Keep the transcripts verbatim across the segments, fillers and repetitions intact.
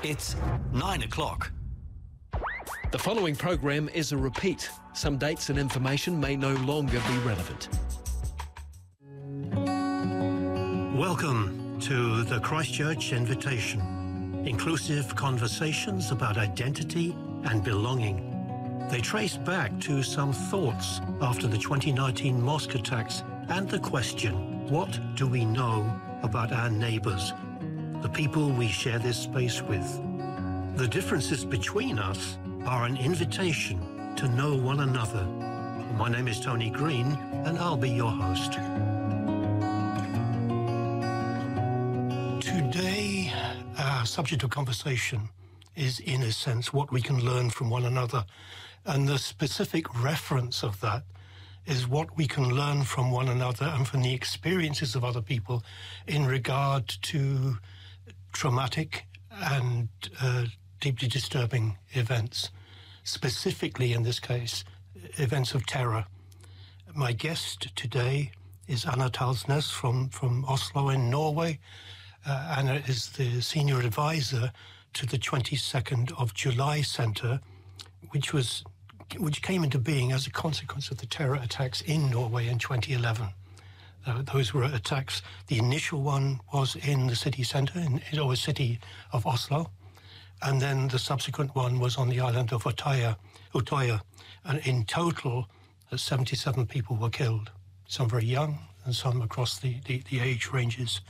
It's nine o'clock. The following program is a repeat. Some dates and information may no longer be relevant. Welcome to the Christchurch Invitation. Inclusive conversations about identity and belonging. They trace back to some thoughts after the twenty nineteen mosque attacks and the question, what do we know about our neighbours, the people we share this space with? The differences between us are an invitation to know one another. My name is Tony Green, and I'll be your host. Today, our subject of conversation is, in a sense, what we can learn from one another. And the specific reference of that is what we can learn from one another and from the experiences of other people in regard to traumatic and uh, deeply disturbing events, specifically in this case, events of terror. My guest today is Anna Talsnes from, from Oslo in Norway. Uh, Anna is the senior advisor to the twenty-second of July Centre, which was which came into being as a consequence of the terror attacks in Norway in twenty eleven. Uh, those were attacks. The initial one was in the city centre, in the city of Oslo, and then the subsequent one was on the island of Utøya. Utøya. And in total, uh, seventy-seven people were killed, some very young and some across the, the, the age ranges.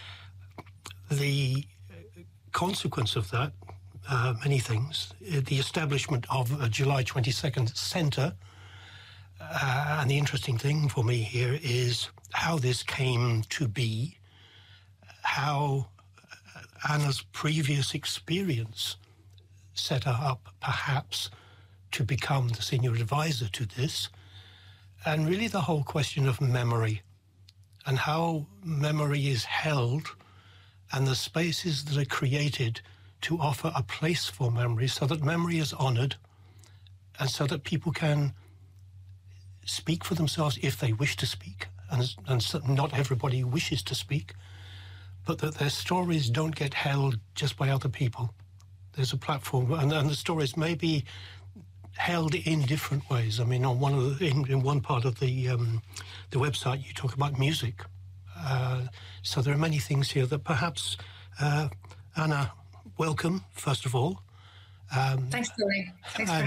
The consequence of that, uh, many things, the establishment of a July twenty-second centre, uh, and the interesting thing for me here is how this came to be, how Anna's previous experience set her up, perhaps, to become the senior advisor to this, and really the whole question of memory and how memory is held and the spaces that are created to offer a place for memory so that memory is honoured and so that people can speak for themselves if they wish to speak, and, and so not everybody wishes to speak, but that their stories don't get held just by other people. There's a platform, and, and the stories may be held in different ways. I mean, on one of the, in, in one part of the um, the website, you talk about music. Uh, so there are many things here that perhaps, uh, Anna, welcome, first of all. Um, Thanks, Tony. Thanks for